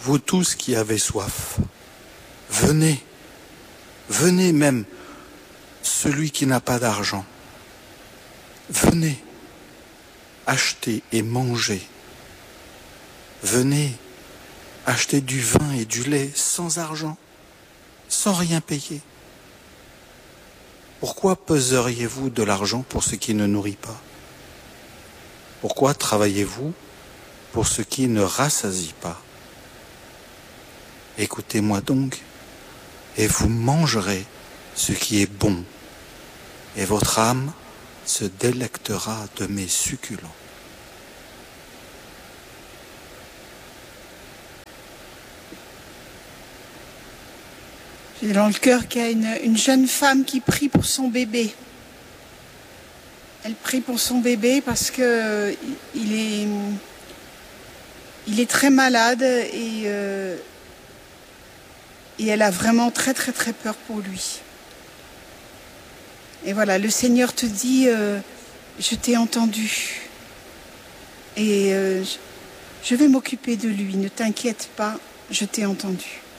vous tous qui avez soif, venez, venez même, celui qui n'a pas d'argent, venez, achetez et mangez. Venez, achetez du vin et du lait sans argent, sans rien payer. Pourquoi peseriez-vous de l'argent pour ce qui ne nourrit pas? Pourquoi travaillez-vous pour ce qui ne rassasie pas? Écoutez-moi donc, et vous mangerez ce qui est bon, et votre âme se délectera de mes succulents. J'ai dans le cœur qu'il y a une jeune femme qui prie pour son bébé. Elle prie pour son bébé parce que il est très malade et elle a vraiment très très très peur pour lui. Et voilà, le Seigneur te dit, je t'ai entendu et je vais m'occuper de lui, ne t'inquiète pas, je t'ai entendu.